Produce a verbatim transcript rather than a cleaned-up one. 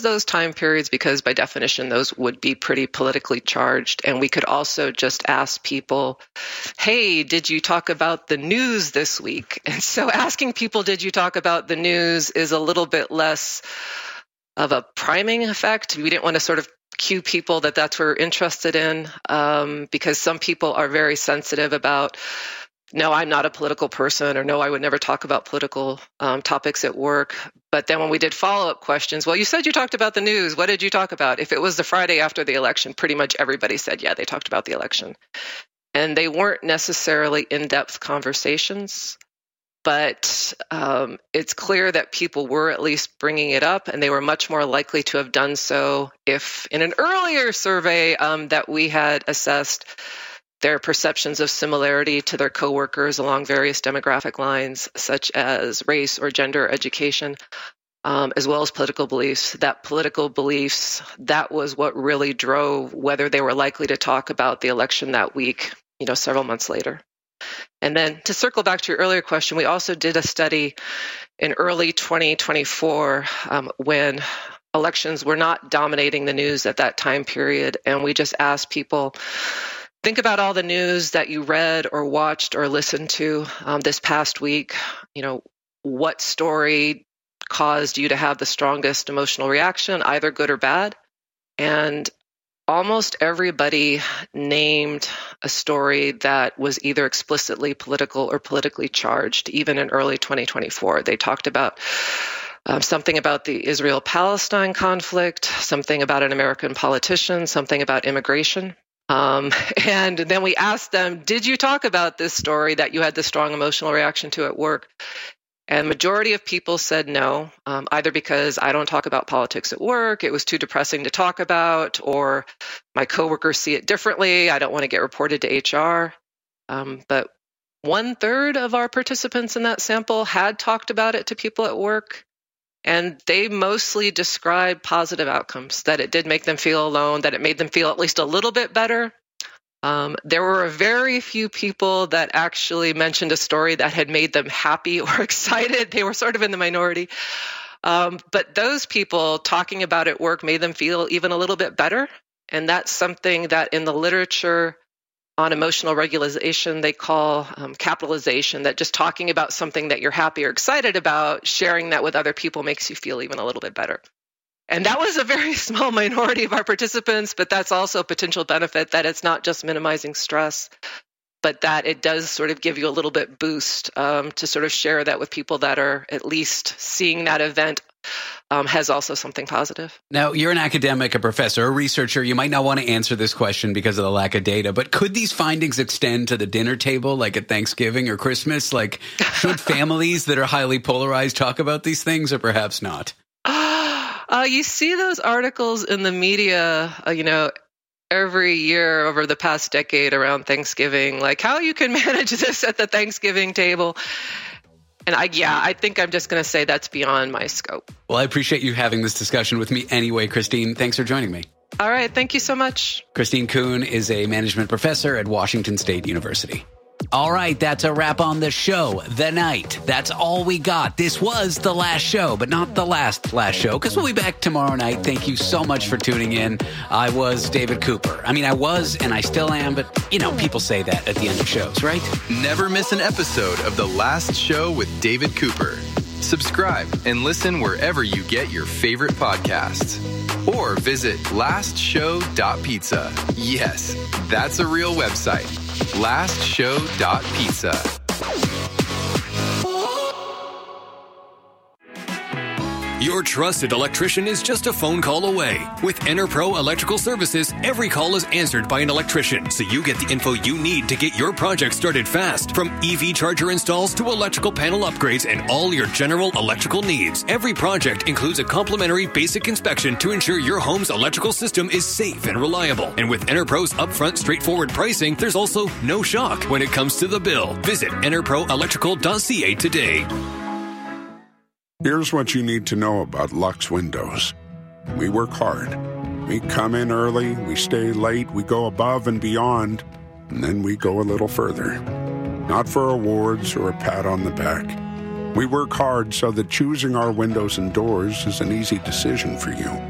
chose those time periods because by definition, those would be pretty politically charged. And we could also just ask people, hey, did you talk about the news this week? And so asking people, did you talk about the news is a little bit less of a priming effect. We didn't want to sort of cue people that that's what we're interested in, um, because some people are very sensitive about, no, I'm not a political person, or no, I would never talk about political um, topics at work. But then when we did follow-up questions, well, you said you talked about the news. What did you talk about? If it was the Friday after the election, pretty much everybody said, yeah, they talked about the election. And they weren't necessarily in-depth conversations, but um, it's clear that people were at least bringing it up, and they were much more likely to have done so if in an earlier survey um, that we had assessed their perceptions of similarity to their coworkers along various demographic lines, such as race or gender, education, um, as well as political beliefs. That political beliefs, that was what really drove whether they were likely to talk about the election that week, you know, several months later. And then to circle back to your earlier question, we also did a study in early twenty twenty-four um, when elections were not dominating the news at that time period. And we just asked people, think about all the news that you read or watched or listened to um, this past week. You know, what story caused you to have the strongest emotional reaction, either good or bad? And almost everybody named a story that was either explicitly political or politically charged, even in early twenty twenty-four. They talked about um, something about the Israel-Palestine conflict, something about an American politician, something about immigration. Um, and then we asked them, did you talk about this story that you had the strong emotional reaction to at work? And majority of people said no, um, either because I don't talk about politics at work, it was too depressing to talk about, or my coworkers see it differently, I don't want to get reported to H R. Um, but one third of our participants in that sample had talked about it to people at work, and they mostly described positive outcomes, that it did make them feel alone, that it made them feel at least a little bit better. Um, there were very few people that actually mentioned a story that had made them happy or excited. They were sort of in the minority. Um, but those people talking about it at work made them feel even a little bit better. And that's something that in the literature on emotional regulation, they call um, capitalization, that just talking about something that you're happy or excited about, sharing that with other people makes you feel even a little bit better. And that was a very small minority of our participants, but that's also a potential benefit, that it's not just minimizing stress, but that it does sort of give you a little bit boost um, to sort of share that with people that are at least seeing that event um, has also something positive. Now, you're an academic, a professor, a researcher. You might not want to answer this question because of the lack of data, but could these findings extend to the dinner table, like at Thanksgiving or Christmas? Like, should families that are highly polarized talk about these things, or perhaps not? Uh, you see those articles in the media, uh, you know, every year over the past decade around Thanksgiving, like how you can manage this at the Thanksgiving table. And I, yeah, I think I'm just going to say that's beyond my scope. Well, I appreciate you having this discussion with me anyway, Christine. Thanks for joining me. All right. Thank you so much. Christine Kuhn is a management professor at Washington State University. All right, that's a wrap on the show, The Night. That's all we got. This was the last show, but not the last last show, because we'll be back tomorrow night. Thank you so much for tuning in. I was David Cooper. I mean, I was, and I still am, but, you know, people say that at the end of shows, right? Never miss an episode of The Last Show with David Cooper. Subscribe and listen wherever you get your favorite podcasts. Or visit last show dot pizza. Yes, that's a real website. last show dot pizza. Your trusted electrician is just a phone call away. With EnerPro Electrical Services, every call is answered by an electrician, so you get the info you need to get your project started fast. From E V charger installs to electrical panel upgrades and all your general electrical needs, every project includes a complimentary basic inspection to ensure your home's electrical system is safe and reliable. And with EnerPro's upfront, straightforward pricing, there's also no shock when it comes to the bill. Visit enerpro electrical dot c a today. Here's what you need to know about Lux Windows. We work hard. We come in early, we stay late, we go above and beyond, and then we go a little further. Not for awards or a pat on the back. We work hard so that choosing our windows and doors is an easy decision for you.